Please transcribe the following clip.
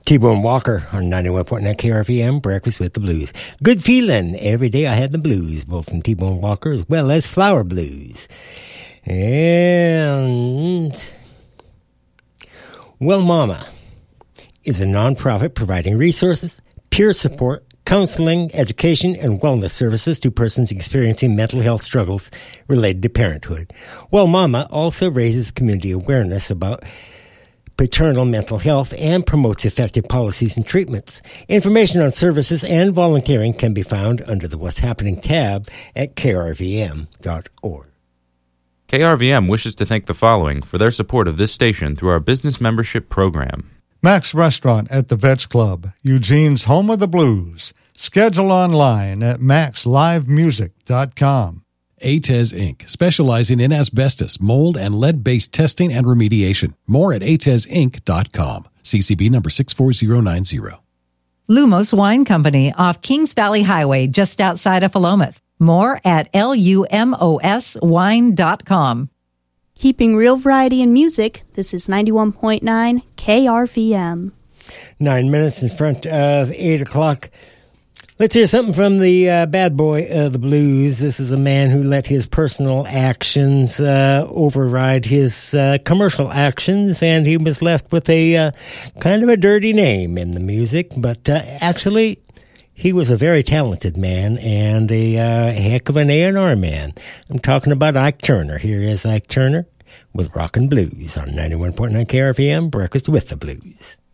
T-Bone Walker on 91.9 KRVM, Breakfast with the Blues. Good feeling. Every day I had the blues, both from T-Bone Walker as well as Flower Blues. And Well Mama is a nonprofit providing resources, peer support, counseling, education, and wellness services to persons experiencing mental health struggles related to parenthood. Well Mama also raises community awareness about paternal mental health and promotes effective policies and treatments. Information on services and volunteering can be found under the What's Happening tab at krvm.org. KRVM wishes to thank the following for their support of this station through our business membership program. Max Restaurant at the Vets Club, Eugene's home of the blues. Schedule online at maxlivemusic.com. ATES Inc., specializing in asbestos, mold, and lead-based testing and remediation. More at atesinc.com. CCB number 64090. Lumos Wine Company off Kings Valley Highway, just outside of Philomath. More at lumoswine.com. Keeping real variety in music, this is 91.9 KRVM. 9 minutes in front of 8 o'clock. Let's hear something from the bad boy of the blues. This is a man who let his personal actions override his commercial actions, and he was left with a kind of a dirty name in the music. But actually, he was a very talented man and a heck of an A&R man. I'm talking about Ike Turner. Here is Ike Turner with Rockin' Blues on 91.9 KRVM, Breakfast with the Blues.